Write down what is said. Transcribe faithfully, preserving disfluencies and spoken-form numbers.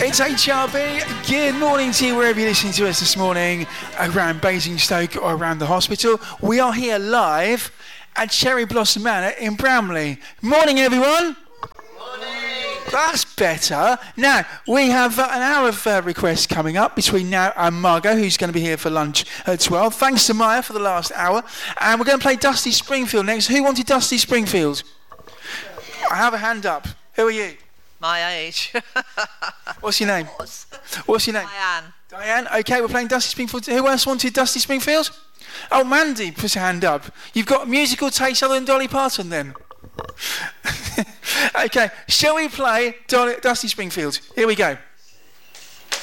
It's H R B. Good morning to you wherever you're listening to us this morning, around Basingstoke or around the hospital. We are here live at Cherry Blossom Manor in Bramley. Morning, everyone. Morning. That's better. Now, we have uh, an hour of uh, requests coming up between now and Margot, who's going to be here for lunch at twelve. Thanks to Maya for the last hour. And we're going to play Dusty Springfield next. Who wanted Dusty Springfield? I have a hand up. Who are you? My age. What's your name? What's your name? Diane. Diane. Okay, we're playing Dusty Springfield. Who else wanted Dusty Springfield? Oh, Mandy puts a hand up. You've got musical taste other than Dolly Parton then? Okay, shall we play Dolly, Dusty Springfield? Here we go.